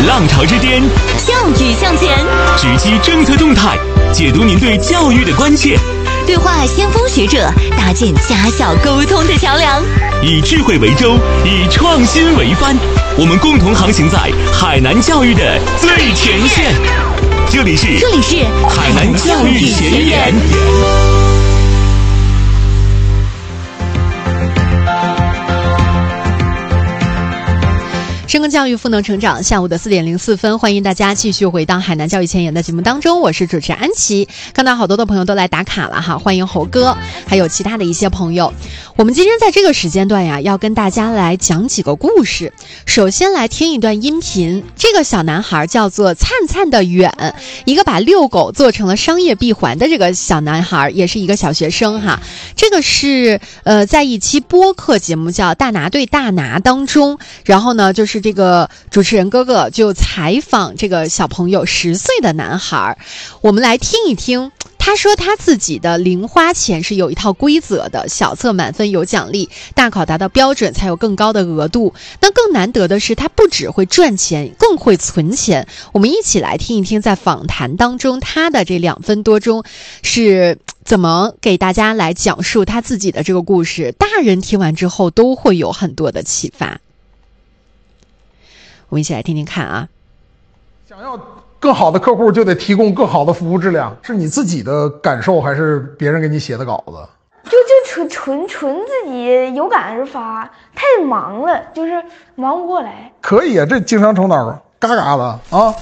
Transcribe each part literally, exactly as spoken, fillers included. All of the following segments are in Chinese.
浪潮之巅， 教育向前， 直击政策动态，解读您对教育的关切， 对话先锋学者，搭建家校沟通的桥梁， 以智慧为舟，以创新为帆，我们共同航行在海南教育的最前线。这里是这里是海南教育前沿。 深耕教育，赋能成长。下午的四点零四分，欢迎大家继续回到海南教育前沿的节目当中，我是主持人安琪。看到好多的朋友都来打卡了哈，欢迎猴哥，还有其他的一些朋友。我们今天在这个时间段呀，要跟大家来讲几个故事。首先来听一段音频，这个小男孩叫做灿灿的远，一个把遛狗做成了商业闭环的这个小男孩，也是一个小学生哈。这个是呃，在一期播客节目叫《大拿对大拿》当中，然后呢，就是这个主持人哥哥就采访这个小朋友十岁的男孩，我们来听一听。他说他自己的零花钱是有一套规则的，小测满分有奖励，大考达到标准才有更高的额度。那更难得的是，他不只会赚钱，更会存钱。我们一起来听一听，在访谈当中他的这两分多钟是怎么给大家来讲述他自己的这个故事。大人听完之后都会有很多的启发。我们一起来听听看啊。 想要更好的客户，就得提供更好的服务质量，是你自己的感受还是别人给你写的稿子？ 就就纯纯纯自己有感而发，太忙了，就是忙不过来。 可以啊，这经常头脑嘎嘎的啊。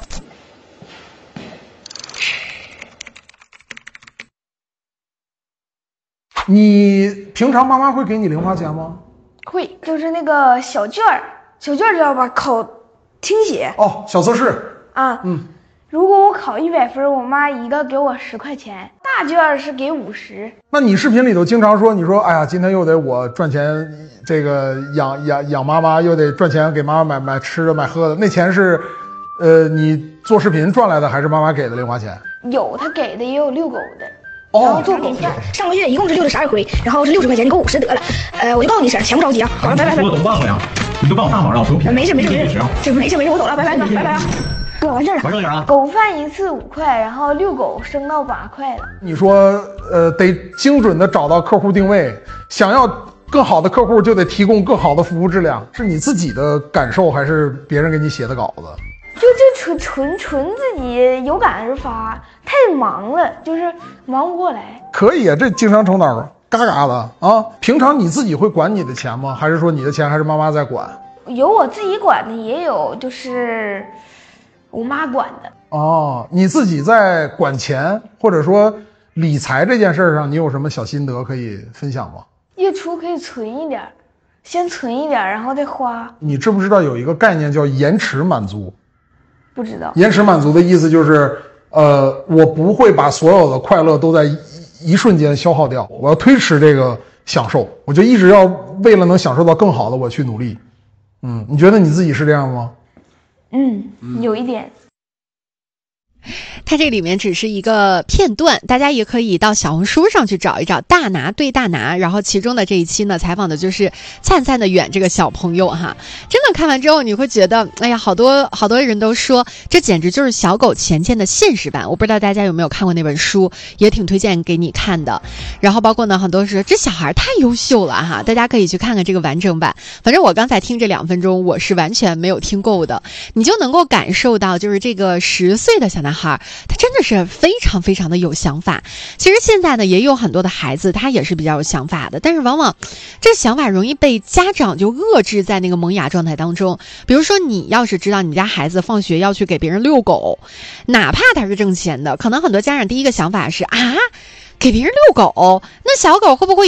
你平常妈妈会给你零花钱吗？ 会，就是那个小卷儿，小卷儿知道吧？考听写哦，小测试啊，嗯。如果我考一百分，我妈一个给我十块钱，大卷是给五十。 那你视频里头经常说，你说哎呀，今天又得我赚钱，这个养养养妈妈，又得赚钱给妈妈买买吃的买喝的，那钱是，呃，你做视频赚来的还是妈妈给的零花钱？ 有，他给的也有遛狗的。 哦， 然后做狗票，上个月一共是遛了十二回，然后是六十块钱，你给我五十得了。呃，我就告诉你声，钱不着急啊。好了，拜拜拜。 说的都忘了呀，你就帮我大忙了，不用骗。 没事没事没事，这没事没事，我走了，拜拜拜拜拜啊。哥，完事了， 完事了啊！ 狗饭一次五块，然后遛狗升到八块了。 你说，呃，得精准的找到客户定位，想要更好的客户，就得提供更好的服务质量，是你自己的感受还是别人给你写的稿子？ 就就纯纯纯自己有感而发，太忙了，就是忙不过来。 可以啊，这经常头脑嘎嘎的啊。平常你自己会管你的钱吗？还是说你的钱还是妈妈在管？ 有我自己管的，也有就是我妈管的。 哦，你自己在管钱或者说理财这件事上，你有什么小心得可以分享吗？ 月初可以存一点，先存一点，然后再花。 你知不知道有一个概念叫延迟满足？ 不知道。 延迟满足的意思就是，呃，我不会把所有的快乐都在一一瞬间消耗掉，我要推迟这个享受，我就一直要为了能享受到更好的我去努力。嗯，你觉得你自己是这样吗？ 嗯，有一点。 它这里面只是一个片段，大家也可以到小红书上去找一找大拿对大拿，然后其中的这一期呢，采访的就是灿灿的远这个小朋友哈。真的看完之后你会觉得，哎呀，好多好多人都说这简直就是小狗钱钱的现实版。我不知道大家有没有看过那本书，也挺推荐给你看的。然后包括呢，很多说这小孩太优秀了哈，大家可以去看看这个完整版。反正我刚才听这两分钟，我是完全没有听够的，你就能够感受到，就是这个十岁的小男孩，他真的是非常非常的有想法。其实现在呢，也有很多的孩子他也是比较有想法的，但是往往这想法容易被家长就遏制在那个萌芽状态当中。比如说你要是知道你家孩子放学要去给别人遛狗，哪怕他是挣钱的，可能很多家长第一个想法是啊，给别人遛狗，那小狗会不会